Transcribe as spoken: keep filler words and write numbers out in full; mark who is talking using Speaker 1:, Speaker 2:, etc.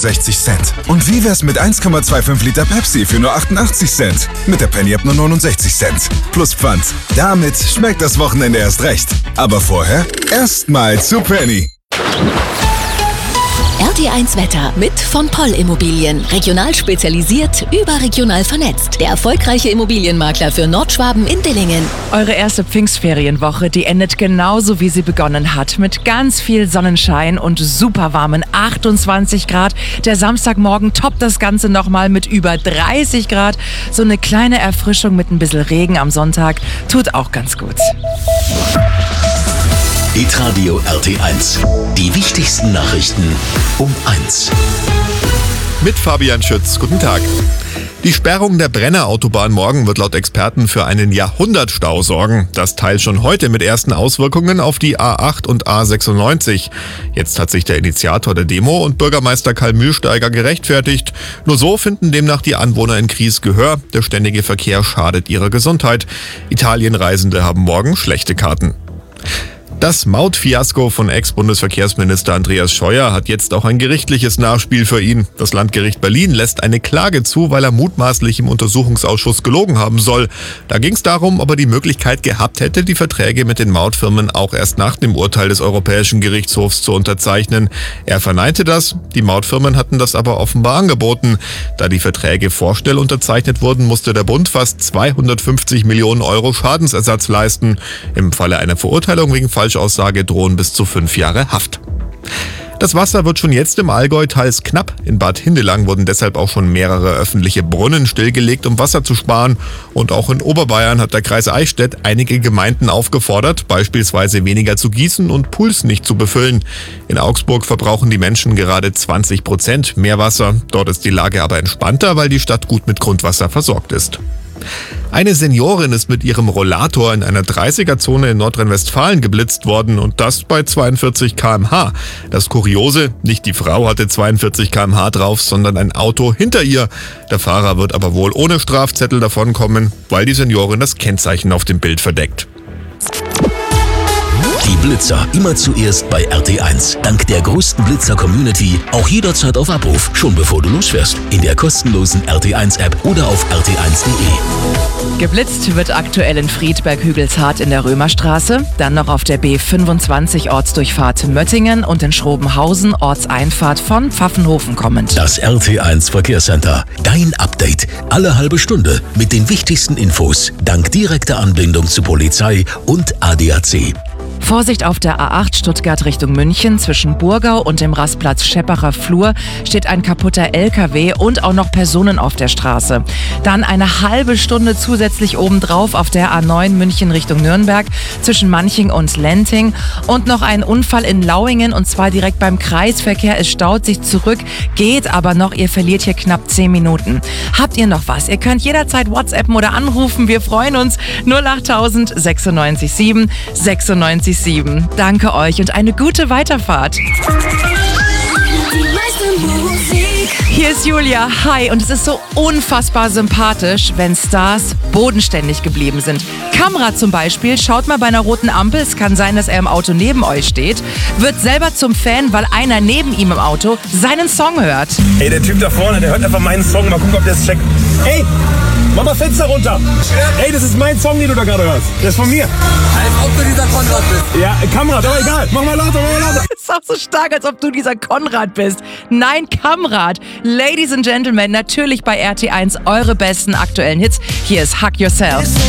Speaker 1: sechzig Cent. Und wie wär's mit eins Komma fünfundzwanzig Liter Pepsi für nur achtundachtzig Cent? Mit der Penny-App nur neunundsechzig Cent. Plus Pfand. Damit schmeckt das Wochenende erst recht. Aber vorher erstmal zu Penny.
Speaker 2: R T eins Wetter mit von Poll Immobilien. Regional spezialisiert, überregional vernetzt. Der erfolgreiche Immobilienmakler für Nordschwaben in Dillingen.
Speaker 3: Eure erste Pfingstferienwoche, die endet genauso, wie sie begonnen hat. Mit ganz viel Sonnenschein und super warmen achtundzwanzig Grad. Der Samstagmorgen toppt das Ganze nochmal mit über dreißig Grad. So eine kleine Erfrischung mit ein bisschen Regen am Sonntag tut auch ganz gut.
Speaker 4: Hitradio R T eins. Die wichtigsten Nachrichten um eins.
Speaker 5: Mit Fabian Schütz. Guten Tag. Die Sperrung der Brenner Autobahn morgen wird laut Experten für einen Jahrhundertstau sorgen. Das Teil schon heute mit ersten Auswirkungen auf die A acht und A sechsundneunzig. Jetzt hat sich der Initiator der Demo und Bürgermeister Karl Mühlsteiger gerechtfertigt. Nur so finden demnach die Anwohner in Gries Gehör. Der ständige Verkehr schadet ihrer Gesundheit. Italienreisende haben morgen schlechte Karten. Das Mautfiasko von Ex-Bundesverkehrsminister Andreas Scheuer hat jetzt auch ein gerichtliches Nachspiel für ihn. Das Landgericht Berlin lässt eine Klage zu, weil er mutmaßlich im Untersuchungsausschuss gelogen haben soll. Da ging es darum, ob er die Möglichkeit gehabt hätte, die Verträge mit den Mautfirmen auch erst nach dem Urteil des Europäischen Gerichtshofs zu unterzeichnen. Er verneinte das, die Mautfirmen hatten das aber offenbar angeboten. Da die Verträge vorschnell unterzeichnet wurden, musste der Bund fast zweihundertfünfzig Millionen Euro Schadensersatz leisten. Im Falle einer Verurteilung wegen Falschaussage drohen bis zu fünf Jahre Haft. Das Wasser wird schon jetzt im Allgäu teils knapp. In Bad Hindelang wurden deshalb auch schon mehrere öffentliche Brunnen stillgelegt, um Wasser zu sparen. Und auch in Oberbayern hat der Kreis Eichstätt einige Gemeinden aufgefordert, beispielsweise weniger zu gießen und Pools nicht zu befüllen. In Augsburg verbrauchen die Menschen gerade zwanzig Prozent mehr Wasser. Dort ist die Lage aber entspannter, weil die Stadt gut mit Grundwasser versorgt ist. Eine Seniorin ist mit ihrem Rollator in einer dreißiger-Zone in Nordrhein-Westfalen geblitzt worden und das bei zweiundvierzig Kilometer pro Stunde. Das Kuriose, nicht die Frau hatte zweiundvierzig Kilometer pro Stunde drauf, sondern ein Auto hinter ihr. Der Fahrer wird aber wohl ohne Strafzettel davonkommen, weil die Seniorin das Kennzeichen auf dem Bild verdeckt.
Speaker 4: Die Blitzer immer zuerst bei R T eins. Dank der größten Blitzer-Community auch jederzeit auf Abruf, schon bevor du losfährst. In der kostenlosen R T eins App oder auf r t eins punkt de.
Speaker 3: Geblitzt wird aktuell in Friedberg-Hügelzart in der Römerstraße, dann noch auf der B fünfundzwanzig Ortsdurchfahrt Möttingen und in Schrobenhausen Ortseinfahrt von Pfaffenhofen kommend.
Speaker 4: Das R T eins Verkehrscenter. Dein Update. Alle halbe Stunde mit den wichtigsten Infos. Dank direkter Anbindung zu Polizei und A D A C.
Speaker 3: Vorsicht auf der A acht Stuttgart Richtung München. Zwischen Burgau und dem Rastplatz Scheppacher Flur steht ein kaputter L K W und auch noch Personen auf der Straße. Dann eine halbe Stunde zusätzlich obendrauf auf der A neun München Richtung Nürnberg zwischen Manching und Lenting. Und noch ein Unfall in Lauingen und zwar direkt beim Kreisverkehr. Es staut sich zurück, geht aber noch. Ihr verliert hier knapp zehn Minuten. Habt ihr noch was? Ihr könnt jederzeit WhatsAppen oder anrufen. Wir freuen uns. null acht null null sechsundneunzig sieben sechsundneunzig sieben. Danke euch und eine gute Weiterfahrt. Hier ist Julia. Hi. Und es ist so unfassbar sympathisch, wenn Stars bodenständig geblieben sind. Kamrat zum Beispiel, schaut mal bei einer roten Ampel, es kann sein, dass er im Auto neben euch steht, wird selber zum Fan, weil einer neben ihm im Auto seinen Song hört.
Speaker 6: Ey, der Typ da vorne, der hört einfach meinen Song. Mal gucken, ob der es checkt. Ey, mach mal Fenster runter. Ey, das ist mein Song, den du da gerade hörst. Der ist von mir.
Speaker 7: Als ob du dieser Konrad bist.
Speaker 6: Ja, Kamrat, aber egal. Mach mal lauter, mach mal lauter.
Speaker 3: Ist auch so stark, als ob du dieser Konrad bist. Nein, Kamrat. Ladies and Gentlemen, natürlich bei R T eins eure besten aktuellen Hits. Hier ist Hug Yourself.